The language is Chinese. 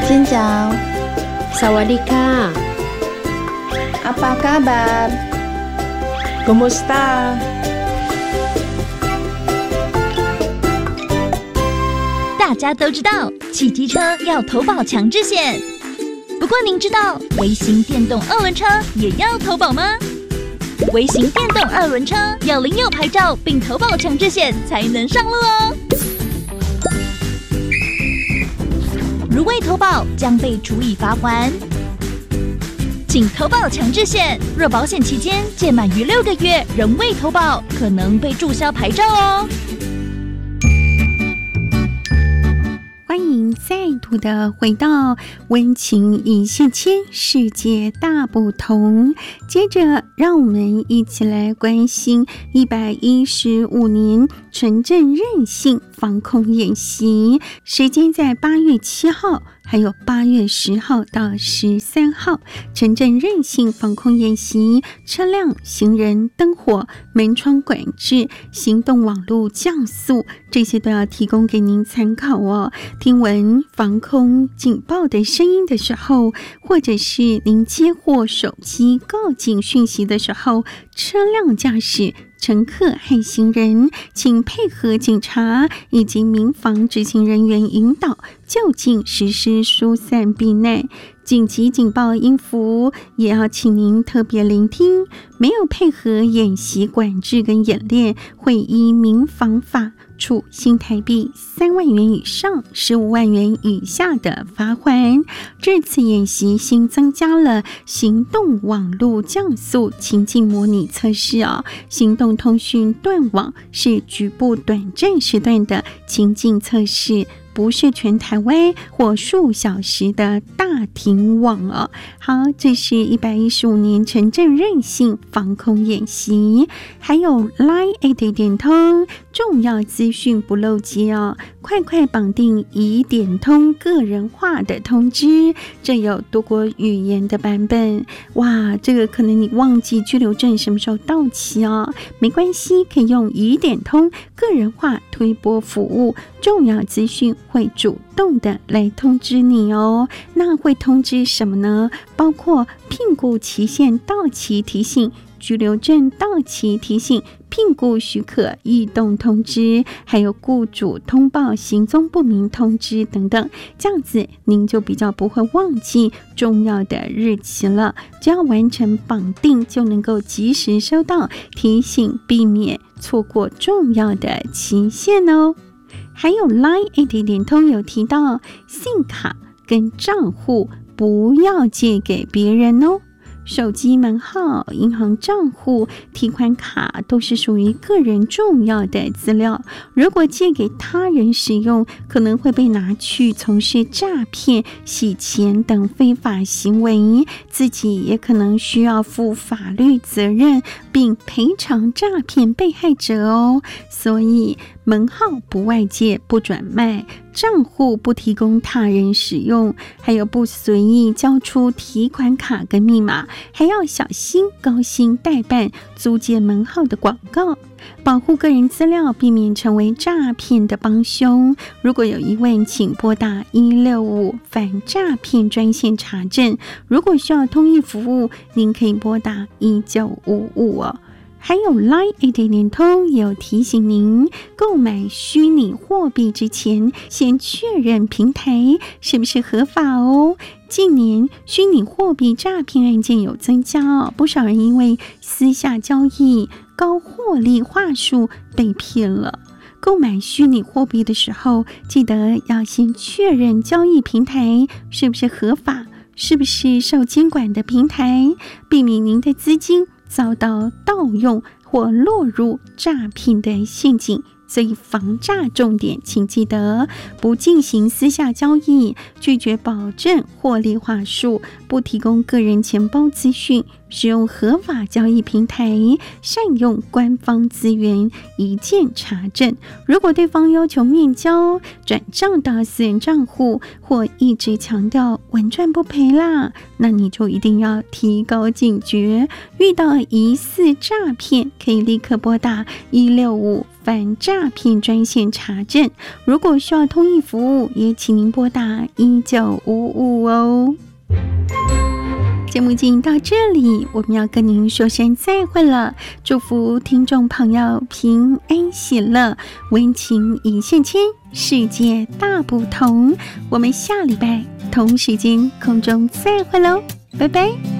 Xin chào. Sawadika. Apa kabar? Kumusta? 大家都知道骑机车要投保强制险，不过您知道微型电动二轮车也要投保吗？微型电动二轮车要领有牌照并投保强制险才能上路哦。如未投保将被处以罚锾，请投保强制险。若保险期间届满于6个月仍未投保，可能被注销牌照哦。 欢迎再度的回到温情一线牵，世界大不同。接着让我们一起来关心115年纯正韧性防空演习，时间在8月7号还有8月10号到13号，纯正韧性防空演习，车辆、行人、灯火、门窗管制、行动网络降速，这些都要提供给您参考哦。听闻防空警报的声音的时候，或者是您接获手机告警讯息的时候，车辆驾驶、乘客和行人请配合警察以及民防执行人员引导就近实施疏散避难。紧急警报音符也要请您特别聆听，没有配合演习管制跟演练，会依民防法处新台币3万元以上15万元以下的罚锾。这次演习新增加了行动网络降速情境模拟测试哦，行动通讯断网是局部短暂时段的情境测试，不是全台湾或数小时的大停网哦。好，这是115年纯正韧性防空演习，还有 Line@ 点通重要资讯不漏接哦，快快绑定已点通个人化的通知，这有多国语言的版本。哇，这个可能你忘记居留证什么时候到期哦，没关系，可以用已点通个人化推播服务，重要资讯会主动的来通知你哦。那会通知什么呢？包括聘雇期限到期提醒、居留证到期提醒、聘雇许可异动通知，还有雇主通报行踪不明通知等等，这样子您就比较不会忘记重要的日期了，只要完成绑定就能够及时收到提醒，避免错过重要的期限哦。还有 Line@ 点通有提到信卡跟账户不要借给别人哦，手机门号、银行账户、提款卡都是属于个人重要的资料，如果借给他人使用，可能会被拿去从事诈骗、洗钱等非法行为，自己也可能需要负法律责任，并赔偿诈骗被害者哦。所以门号不外借、不转卖，账户不提供他人使用，还有不随意交出提款卡跟密码，还要小心高薪代办、租借门号的广告，保护个人资料，避免成为诈骗的帮凶。如果有疑问，请拨打165反诈骗专线查证。如果需要通译服务，您可以拨打1955哦。还有 Line@ 点通也有提醒您，购买虚拟货币之前，先确认平台是不是合法哦。近年虚拟货币诈骗案件有增加哦，不少人因为私下交易、高获利话术被骗了。购买虚拟货币的时候，记得要先确认交易平台是不是合法，是不是受监管的平台，避免您的资金遭到盗用或落入诈骗的陷阱。所以防诈重点，请记得不进行私下交易，拒绝保证获利话术，不提供个人钱包资讯， 使用合法交易平台，善用官方资源，一键查证。如果对方要求面交、转账到私人账户，或一直强调稳赚不赔啦，那你就一定要提高警觉。遇到疑似诈骗，可以立刻拨打165反诈骗专线查证。如果需要通译服务，也请您拨打1955哦。节目进行到这里，我们要跟您说声再会了，祝福听众朋友平安喜乐，温情一线牵，世界大不同。我们下礼拜同时间空中再会喽，拜拜。